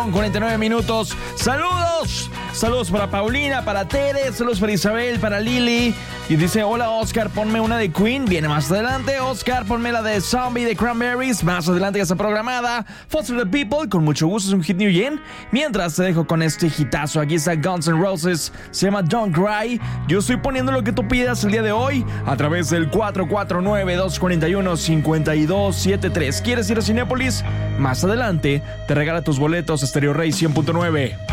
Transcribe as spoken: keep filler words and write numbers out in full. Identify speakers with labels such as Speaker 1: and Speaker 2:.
Speaker 1: cuarenta y nueve minutos. Saludos. Saludos para Paulina, para Tere, saludos para Isabel, para Lili. Y dice, hola Oscar, ponme una de Queen. Viene más adelante. Oscar, ponme la de Zombie de Cranberries. Más adelante ya está programada. Foster the People, con mucho gusto, es un hit New Gen. Mientras te dejo con este hitazo. Aquí está Guns N' Roses. Se llama Don't Cry. Yo estoy poniendo lo que tú pidas el día de hoy a través del cuatro cuatro nueve, dos cuatro uno, cinco dos siete tres. ¿Quieres ir a Cinépolis? Más adelante te regala tus boletos a Stereo Rey cien punto nueve.